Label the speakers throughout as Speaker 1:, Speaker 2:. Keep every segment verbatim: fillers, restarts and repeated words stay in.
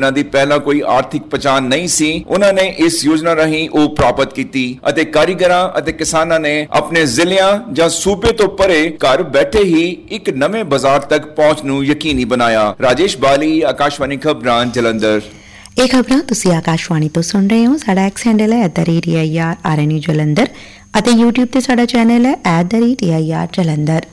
Speaker 1: ਜਿਨ੍ਹਾਂ ਦੀ ਪਹਿਲਾਂ ਕੋਈ ਆਰਥਿਕ ਪਛਾਣ ਨਹੀਂ ਸੀ, ਉਹਨਾਂ ਨੇ ਇਸ ਯੋਜਨਾ ਰਾਹੀਂ ਉਹ ਪ੍ਰਾਪਤ ਕੀਤੀ ਅਤੇ ਕਾਰੀਗਰਾਂ ਅਤੇ ਕਿਸਾਨਾਂ ਨੇ ਆਪਣੇ ਜ਼ਿਲ੍ਹਿਆਂ ਜਾਂ ਸੂਬੇ ਤੋਂ ਪਰੇ ਘਰ ਬੈਠੇ ਹੀ ਇੱਕ ਨਵੇਂ ਬਾਜ਼ਾਰ ਤੱਕ ਪਹੁੰਚ ਨੂੰ ਯਕੀਨੀ ਬਣਾਇਆ। ਰਾਜੇਸ਼ ਬਾਲੀ, ਆਕਾਸ਼ਵਾਣੀ ਖਬਰਾਂ, ਜਲੰਧਰ।
Speaker 2: ਇਹ ਖਬਰਾਂ ਤੁਸੀਂ ਆਕਾਸ਼ਵਾਣੀ ਤੋਂ ਸੁਣ ਰਹੇ ਹੋ। ਸਾਡਾ ਐਕਸ ਹੈਂਡਲ ਹੈ at the rate A I R R N U Jalandhar ਅਤੇ ਯੂਟਿਊਬ ਤੇ ਸਾਡਾ ਚੈਨਲ ਹੈ at the rate A I R Jalandhar.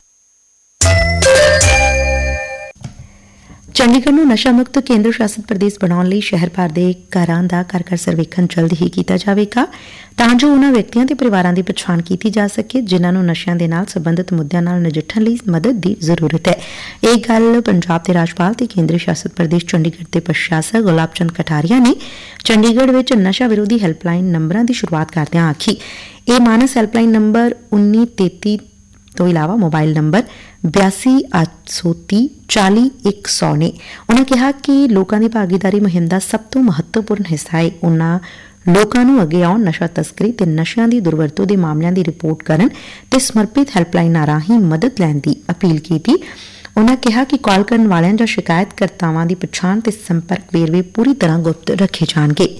Speaker 2: Chandigarh ਨੂੰ ਨਸ਼ਾ ਮੁਕਤ ਕੇਂਦਰ ਸ਼ਾਸਿਤ ਪ੍ਰਦੇਸ਼ ਬਣਾਉਣ ਲਈ ਸ਼ਹਿਰ ਭਰ ਦੇ ਘਰਾਂ ਦਾ ਘਰ ਘਰ ਸਰਵੇਖਣ ਜਲਦ ਹੀ ਕੀਤਾ ਜਾਵੇਗਾ ਤਾਂ ਜੋ ਉਨ੍ਹਾਂ ਵਿਅਕਤੀਆਂ ਤੇ ਪਰਿਵਾਰਾਂ ਦੀ ਪਛਾਣ ਕੀਤੀ ਜਾ ਸਕੇ ਜਿਨ੍ਹਾਂ ਨੂੰ ਨਸ਼ਿਆਂ ਦੇ ਨਾਲ ਸੰਬੰਧਿਤ ਮੁੱਦਿਆਂ ਨਾਲ ਨਜਿੱਠਣ ਲਈ ਮਦਦ ਦੀ ਜ਼ਰੂਰਤ ਹੈ। ਇਹ ਗੱਲ ਪੰਜਾਬ ਦੇ ਰਾਜਪਾਲ ਤੇ ਕੇਂਦਰੀ ਸ਼ਾਸਿਤ ਪ੍ਰਦੇਸ਼ ਚੰਡੀਗੜ੍ਹ ਦੇ ਪ੍ਰਸ਼ਾਸਕ ਗੁਲਾਬ ਚੰਦ ਕਟਾਰੀਆ ਨੇ ਚੰਡੀਗੜ੍ਹ ਵਿੱਚ ਨਸ਼ਾ ਵਿਰੋਧੀ ਹੈਲਪਲਾਈਨ ਨੰਬਰਾਂ ਦੀ ਸ਼ੁਰੂਆਤ ਕਰਦਿਆਂ ਆਖੀ। ਇਹ ਮਾਨਸ ਹੈਲਪਲਾਈਨ ਨੰਬਰ ਉੱਨੀ ਤੇਤੀ ਤੋਂ ਇਲਾਵਾ ਮੋਬਾਈਲ ਨੰਬਰ ਬਿਆਸੀ ਅੱਠ ਸੌ ਤੀਹ ਚਾਲੀ ਇੱਕ ਸੌ ਨੇ। ਉਨ੍ਹਾਂ ਕਿਹਾ ਕਿ ਲੋਕਾਂ ਦੀ ਭਾਗੀਦਾਰੀ ਮੁਹਿੰਮ ਦਾ ਸਭ ਤੋਂ ਮਹੱਤਵਪੂਰਨ ਹਿੱਸਾ ਹੈ। ਉਨ੍ਹਾਂ ਲੋਕਾਂ ਨੂੰ ਅੱਗੇ ਆਉਣ, ਨਸ਼ਾ ਤਸਕਰੀ ਤੇ ਨਸ਼ਿਆਂ ਦੀ ਦੁਰਵਰਤੋਂ ਦੇ ਮਾਮਲਿਆਂ ਦੀ ਰਿਪੋਰਟ ਕਰਨ ਤੇ ਸਮਰਪਿਤ ਹੈਲਪਲਾਈਨਾਂ ਰਾਹੀਂ ਮਦਦ ਲੈਣ ਦੀ ਅਪੀਲ ਕੀਤੀ। ਉਨ੍ਹਾਂ ਕਿਹਾ ਕਿ ਕਾਲ ਕਰਨ ਵਾਲਿਆਂ ਜਾਂ ਸ਼ਿਕਾਇਤਕਰਤਾਵਾਂ ਦੀ ਪਛਾਣ ਤੇ ਸੰਪਰਕ ਵੇਰਵੇ ਪੂਰੀ ਤਰ੍ਹਾਂ ਗੁਪਤ ਰੱਖੇ ਜਾਣਗੇ।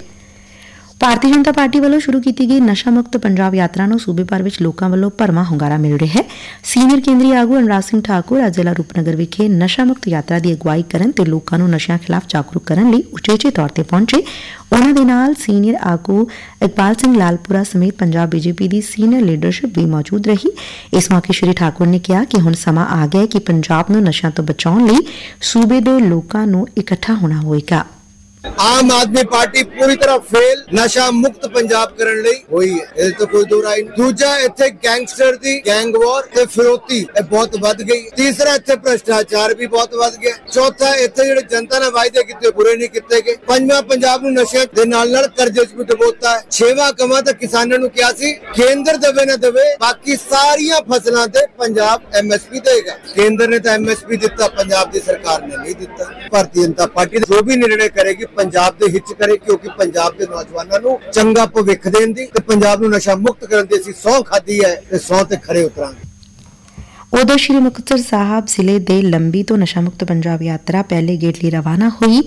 Speaker 2: ਭਾਰਤੀ ਜਨਤਾ ਪਾਰਟੀ ਵੱਲੋਂ ਸ਼ੁਰੂ ਕੀਤੀ ਗਈ ਨਸ਼ਾ ਮੁਕਤ ਪੰਜਾਬ ਯਾਤਰਾ ਨੂੰ ਸੂਬੇ ਭਰ ਵਿੱਚ ਲੋਕਾਂ ਵੱਲੋਂ ਭਰਵਾਂ ਹੁੰਗਾਰਾ ਮਿਲ ਰਿਹਾ ਹੈ। ਸੀਨੀਅਰ ਕੇਂਦਰੀ ਆਗੂ ਅਨੁਰਾਗ ਸਿੰਘ ਠਾਕੁਰ ਅੱਜ ਜ਼ਿਲ੍ਹਾ ਰੂਪਨਗਰ ਵਿਖੇ ਨਸ਼ਾ ਮੁਕਤ ਯਾਤਰਾ ਦੀ ਅਗਵਾਈ ਕਰਨ ਤੇ ਲੋਕਾਂ ਨੂੰ ਨਸ਼ਿਆਂ ਖਿਲਾਫ ਜਾਗਰੂਕ ਕਰਨ ਲਈ ਉਚੇਚੇ ਤੌਰ ਤੇ ਪਹੁੰਚੇ। ਉਨ੍ਹਾਂ ਦੇ ਨਾਲ ਸੀਨੀਅਰ ਆਗੂ ਇਕਬਾਲ ਸਿੰਘ ਲਾਲਪੁਰਾ ਸਮੇਤ ਪੰਜਾਬ ਬੀਜੇਪੀ ਦੀ ਸੀਨੀਅਰ ਲੀਡਰਸ਼ਿਪ ਵੀ ਮੌਜੂਦ ਰਹੀ। ਇਸ ਮੌਕੇ ਸ਼੍ਰੀ ਠਾਕੁਰ ਨੇ ਕਿਹਾ ਕਿ ਹੁਣ ਸਮਾਂ ਆ ਗਿਆ ਹੈ ਕਿ ਪੰਜਾਬ ਨੂੰ ਨਸ਼ਿਆਂ ਤੋਂ ਬਚਾਉਣ ਲਈ ਸੂਬੇ ਦੇ ਲੋਕਾਂ ਨੂੰ ਇਕੱਠਾ ਹੋਣਾ ਹੋਵੇਗਾ।
Speaker 3: ਆਮ ਆਦਮੀ ਪਾਰਟੀ ਪੂਰੀ ਤਰ੍ਹਾਂ ਫੇਲ ਨਸ਼ਾ ਮੁਕਤ ਪੰਜਾਬ ਕਰਨ ਲਈ ਹੋਈ ਹੈ, ਇਹ ਤਾਂ ਕੋਈ ਦੋ ਰਾਏ ਨਹੀਂ। ਦੂਜਾ, ਇੱਥੇ ਗੈਂਗਸਟਰ ਦੀ ਗੈਂਗ ਵਾਰ ਤੇ ਫਿਰੋਤੀ ਇਹ ਬਹੁਤ ਵੱਧ ਗਈ। ਤੀਸਰਾ, ਇੱਥੇ ਭ੍ਰਿਸ਼ਟਾਚਾਰ ਵੀ ਬਹੁਤ ਵੱਧ ਗਿਆ। ਚੌਥਾ, ਇੱਥੇ ਜਿਹੜੇ ਜਨਤਾ ਨੇ ਵਾਅਦੇ ਕੀਤੇ ਪੂਰੇ ਨਹੀਂ ਕੀਤੇ ਗਏ। ਪੰਜਵਾਂ, ਪੰਜਾਬ ਨੂੰ ਨਸ਼ਿਆਂ ਦੇ ਨਾਲ ਨਾਲ ਕਰਜ਼ੇ 'ਚ ਵੀ ਡੁਬੋਤਾ ਹੈ। ਛੇਵਾਂ, ਕਮਾਂ ਤਾਂ ਕਿਸਾਨਾਂ ਨੂੰ ਕਿਹਾ ਸੀ ਕੇਂਦਰ ਦੇਵੇ ਨਾ ਦੇਵੇ, ਬਾਕੀ ਸਾਰੀਆਂ ਫਸਲਾਂ ਤੇ ਪੰਜਾਬ ਐਮ ਐਸ ਪੀ ਦੇਗਾ। ਕੇਂਦਰ ਨੇ ਤਾਂ ਐਮ ਐਸ ਪੀ ਦਿੱਤਾ, ਪੰਜਾਬ ਦੀ ਸਰਕਾਰ ਨੇ ਨਹੀਂ ਦਿੱਤਾ। ਭਾਰਤੀ ਜਨਤਾ ਪਾਰਟੀ ਜੋ ਵੀ ਨਿਰਣੇ ਕਰੇਗੀ ਪੰਜਾਬ ਦੇ ਹਿੱਤ ਕਰੇ, ਕਿਉਂਕਿ ਪੰਜਾਬ ਦੇ ਨੌਜਵਾਨਾਂ ਨੂੰ ਚੰਗਾ ਭਵਿੱਖ ਦੇਣ ਦੀ ਤੇ ਪੰਜਾਬ ਨੂੰ ਨਸ਼ਾ ਮੁਕਤ ਕਰਨ ਦੀ ਅਸੀਂ ਸਹੁੰ ਖਾਧੀ ਹੈ ਤੇ ਸਹੁੰ ਤੇ ਖਰੇ ਉਤਰਾਂਗੇ।
Speaker 2: ਉਧਰ ਸ਼੍ਰੀ ਮੁਕਤਸਰ ਸਾਹਿਬ ਜ਼ਿਲ੍ਹੇ ਦੇ ਲੰਬੀ ਤੋਂ ਨਸ਼ਾ ਮੁਕਤ ਪੰਜਾਬ ਯਾਤਰਾ ਪਹਿਲੇ ਗੇਟ ਲਈ ਰਵਾਨਾ ਹੋਈ।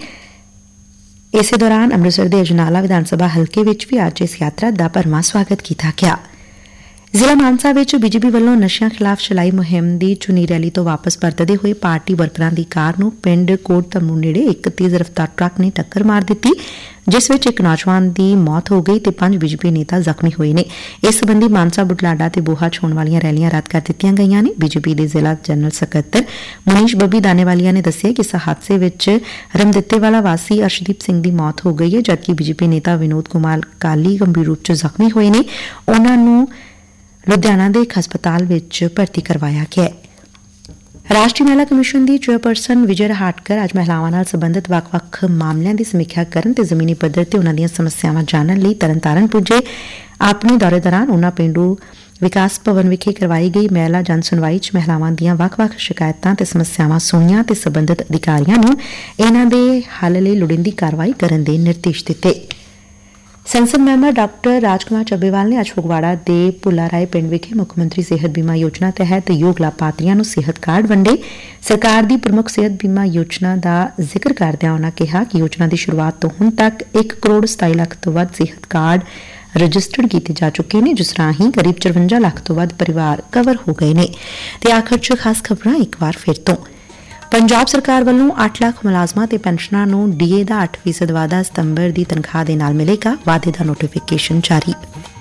Speaker 2: ਇਸੇ ਦੌਰਾਨ ਅੰਮ੍ਰਿਤਸਰ ਦੇ ਅਜਨਾਲਾ ਵਿਧਾਨ ਸਭਾ ਹਲਕੇ ਵਿੱਚ ਵੀ ਅੱਜ ਇਸ ਯਾਤਰਾ ਦਾ ਭਰਵਾਂ ਸਵਾਗਤ ਕੀਤਾ ਗਿਆ। ਜ਼ਿਲ੍ਹਾ ਮਾਨਸਾ ਵਿੱਚ ਬੀਜੇਪੀ ਵੱਲੋਂ ਨਸ਼ਿਆਂ ਖਿਲਾਫ ਚਲਾਈ ਮੁਹਿੰਮ ਦੀ ਚੁਣੀ ਰੈਲੀ ਤੋਂ ਵਾਪਸ ਪਰਤਦੇ ਹੋਏ ਪਾਰਟੀ ਵਰਕਰਾਂ ਦੀ ਕਾਰ ਨੂੰ ਪਿੰਡ ਕੋਟ ਧਮੂ ਨੇੜੇ ਇੱਕ ਤੇਜ਼ ਰਫ਼ਤਾਰ ਟਰੱਕ ਨੇ ਟੱਕਰ ਮਾਰ ਦਿੱਤੀ, ਜਿਸ ਵਿੱਚ ਇੱਕ ਨੌਜਵਾਨ ਦੀ ਮੌਤ ਹੋ ਗਈ ਤੇ ਪੰਜ ਬੀਜੇਪੀ ਨੇਤਾ ਜ਼ਖਮੀ ਹੋਏ ਨੇ। ਇਸ ਸੰਬੰਧੀ ਮਾਨਸਾ, ਬੁਢਲਾਡਾ ਤੇ ਬੋਹਾ 'ਚ ਹੋਣ ਵਾਲੀਆਂ ਰੈਲੀਆਂ ਰੱਦ ਕਰ ਦਿੱਤੀਆਂ ਗਈਆਂ ਨੇ। ਬੀਜੇਪੀ ਦੇ ਜ਼ਿਲ੍ਹਾ ਜਨਰਲ ਸਕੱਤਰ ਮਨੀਸ਼ ਬੱਬੀ ਦਾਨੇਵਾਲੀਆ ਨੇ ਦੱਸਿਆ ਕਿ ਇਸ ਹਾਦਸੇ ਵਿੱਚ ਰਮਦਿੱਤੇਵਾਲਾ ਵਾਸੀ ਅਰਸ਼ਦੀਪ ਸਿੰਘ ਦੀ ਮੌਤ ਹੋ ਗਈ ਹੈ, ਜਦਕਿ ਬੀਜੇਪੀ ਨੇਤਾ ਵਿਨੋਦ ਕੁਮਾਰ ਕਾਲੀ ਗੰਭੀਰ ਰੂਪ 'ਚ ਜ਼ਖਮੀ ਹੋਏ ਨੇ। ਉਨ੍ਹਾਂ ਨੂੰ ਲੁਧਿਆਣਾ ਦੇ ਇੱਕ ਹਸਪਤਾਲ ਵਿੱਚ ਭਰਤੀ ਕਰਵਾਇਆ ਗਿਆ ਹੈ। ਰਾਸ਼ਟਰੀ ਮਹਿਲਾ ਕਮਿਸ਼ਨ ਦੀ ਚੇਅਰਪਰਸਨ ਵਿਜੇ ਰਹਾਟਕਰ ਅੱਜ ਮਹਿਲਾਵਾਂ ਨਾਲ ਸੰਬੰਧਿਤ ਵੱਖ-ਵੱਖ ਮਾਮਲਿਆਂ ਦੀ ਸਮੀਖਿਆ ਕਰਨ ਤੇ ਜ਼ਮੀਨੀ ਪੱਧਰ ਤੇ ਉਨ੍ਹਾਂ ਦੀਆਂ ਸਮੱਸਿਆਵਾਂ ਜਾਣਨ ਲਈ ਤਰਨਤਾਰਨ ਪੁੱਜੇ। ਆਪਣੇ ਦੌਰੇ ਦੌਰਾਨ ਉਨ੍ਹਾਂ ਪਿੰਡੂ ਵਿਕਾਸ ਭਵਨ ਵਿਖੇ ਕਰਵਾਈ ਗਈ ਮਹਿਲਾ ਜਨ ਸੁਣਵਾਈ 'ਚ ਮਹਿਲਾਵਾਂ ਦੀਆਂ ਵੱਖ-ਵੱਖ ਸ਼ਿਕਾਇਤਾਂ ਤੇ ਸਮੱਸਿਆਵਾਂ ਸੁਣੀਆਂ ਤੇ ਸੰਬੰਧਿਤ ਅਧਿਕਾਰੀਆਂ ਨੂੰ ਇਨ੍ਹਾਂ ਦੇ ਹੱਲ ਲਈ ਲੋੜੀਂਦੀ ਕਾਰਵਾਈ ਕਰਨ ਦੇ ਨਿਰਦੇਸ਼ ਦਿੱਤੇ। ਸੰਸਦ ਮੈਂਬਰ ਡਾਕਟਰ ਰਾਜਕੁਮਾਰ ਚੱਬੇਵਾਲ ਨੇ ਅੱਜ ਫਗਵਾੜਾ ਦੇ ਭੁੱਲਾ ਰਾਏ ਪਿੰਡ ਵਿਖੇ ਮੁੱਖ ਮੰਤਰੀ ਸਿਹਤ ਬੀਮਾ ਯੋਜਨਾ ਤਹਿਤ ਯੋਗ ਲਾਭਪਾਤਰੀਆਂ ਨੂੰ ਸਿਹਤ ਕਾਰਡ ਵੰਡੇ। ਸਰਕਾਰ ਦੀ ਪ੍ਰਮੁੱਖ ਸਿਹਤ ਬੀਮਾ ਯੋਜਨਾ ਦਾ ਜ਼ਿਕਰ ਕਰਦਿਆਂ ਉਨ੍ਹਾਂ ਕਿਹਾ ਕਿ ਯੋਜਨਾ ਦੀ ਸ਼ੁਰੂਆਤ ਤੋਂ ਹੁਣ ਤੱਕ ਇੱਕ ਕਰੋੜ ਸਤਾਈ ਲੱਖ ਤੋਂ ਵੱਧ ਸਿਹਤ ਕਾਰਡ ਰਜਿਸਟਰਡ ਕੀਤੇ ਜਾ ਚੁੱਕੇ ਨੇ, ਜਿਸ ਰਾਹੀਂ ਕਰੀਬ ਚਰਵੰਜਾ ਲੱਖ ਤੋਂ ਵੱਧ ਪਰਿਵਾਰ ਕਵਰ ਹੋ ਗਏ ਨੇ। ਤੇ ਆਖਰ 'ਚ ਖਾਸ ਖਬਰਾਂ ਇੱਕ ਵਾਰ ਫਿਰ ਤੋਂ। ਪੰਜਾਬ ਸਰਕਾਰ ਵੱਲੋਂ ਅੱਠ ਲੱਖ ਮੁਲਾਜ਼ਮਾਂ ਤੇ ਪੈਨਸ਼ਨਰਾਂ ਨੂੰ ਡੀਏ ਦਾ ਅੱਠ ਫੀਸਦ ਵਾਧਾ ਸਤੰਬਰ ਦੀ ਤਨਖਾਹ ਦੇ ਨਾਲ ਮਿਲੇਗਾ, ਵਾਅਦੇ ਦਾ ਨੋਟੀਫਿਕੇਸ਼ਨ ਜਾਰੀ।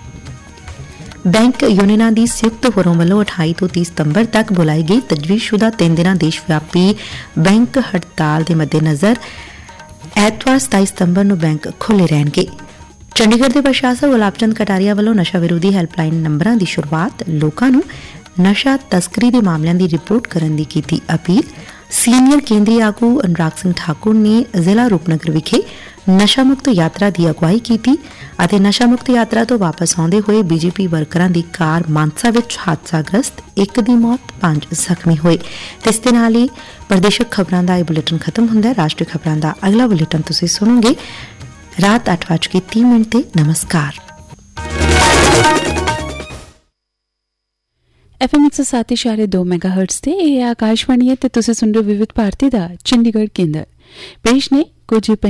Speaker 2: ਬੈਂਕ ਯੂਨੀਅਨਾਂ ਦੀ ਸੰਯੁਕਤ ਫੋਰਮ ਵੱਲੋਂ ਅਠਾਈ ਤੋਂ ਤੀਹ ਸਤੰਬਰ ਤੱਕ ਬੁਲਾਈ ਗਈ ਤਜਵੀਜ਼ਸ਼ੁਦਾ ਤਿੰਨ ਦਿਨਾਂ ਦੇਸ਼ ਵਿਆਪੀ ਬੈਂਕ ਹੜਤਾਲ ਦੇ ਮੱਦੇਨਜ਼ਰ ਐਤਵਾਰ ਸਤਾਈ ਸਤੰਬਰ ਨੂੰ ਬੈਂਕ ਖੁੱਲ੍ਹੇ ਰਹਿਣਗੇ। ਚੰਡੀਗੜ੍ਹ ਦੇ ਪ੍ਰਸ਼ਾਸਕ ਗੁਲਾਬ ਚੰਦ ਕਟਾਰੀਆ ਵੱਲੋਂ ਨਸ਼ਾ ਵਿਰੋਧੀ ਹੈਲਪਲਾਈਨ ਨੰਬਰਾਂ ਦੀ ਸ਼ੁਰੂਆਤ, ਲੋਕਾਂ ਨੂੰ ਨਸ਼ਾ ਤਸਕਰੀ ਦੇ ਮਾਮਲਿਆਂ ਦੀ ਰਿਪੋਰਟ ਕਰਨ ਦੀ ਕੀਤੀ ਅਪੀਲ। ਸੀਨੀਅਰ ਕੇਂਦਰੀ ਆਗੂ ਅਨੁਰਾਗ ਸਿੰਘ ਠਾਕੁਰ ਨੇ ਜ਼ਿਲ੍ਹਾ ਰੂਪਨਗਰ ਵਿਖੇ ਨਸ਼ਾ ਮੁਕਤ ਯਾਤਰਾ ਦੀ ਅਗਵਾਈ ਕੀਤੀ ਅਤੇ ਨਸ਼ਾ ਮੁਕਤ ਯਾਤਰਾ ਤੋਂ ਵਾਪਸ ਆਉਂਦੇ ਹੋਏ ਬੀਜੇਪੀ ਵਰਕਰਾਂ ਦੀ ਕਾਰ ਮਾਨਸਾ ਵਿੱਚ ਹਾਦਸਾਗ੍ਰਸਤ, ਇੱਕ ਦੀ ਮੌਤ, ਪੰਜ ਜ਼ਖਮੀ ਹੋਏ। ਤੇ ਇਸ ਦੇ ਨਾਲ ਹੀ ਪ੍ਰਦੇਸ਼ਕ ਖਬਰਾਂ ਦਾ ਇਹ ਬੁਲੇਟਿਨ ਖਤਮ ਹੁੰਦਾ ਹੈ। ਰਾਸ਼ਟਰੀ ਖਬਰਾਂ ਦਾ ਅਗਲਾ ਬੁਲੇਟਿਨ ਤੁਸੀਂ ਸੁਣੋਗੇ ਰਾਤ ਅੱਠ ਵੱਜ ਕੇ ਤੀਹ ਮਿੰਟ ਤੇ। ਨਮਸਕਾਰ।
Speaker 4: एफ एम एक सौ सात इशारे दो मेगा हर्ट्ज से ये आकाशवाणी है तो तुम सुन रहे हो विविध भारती दा चंडीगढ़ केंद्र पेश ने कुछ